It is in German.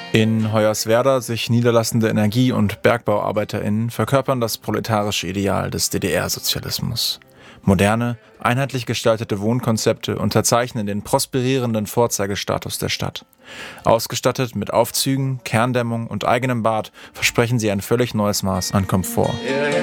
In Hoyerswerda sich niederlassende Energie- und BergbauarbeiterInnen verkörpern das proletarische Ideal des DDR-Sozialismus. Moderne, einheitlich gestaltete Wohnkonzepte unterzeichnen den prosperierenden Vorzeigestatus der Stadt. Ausgestattet mit Aufzügen, Kerndämmung und eigenem Bad versprechen sie ein völlig neues Maß an Komfort.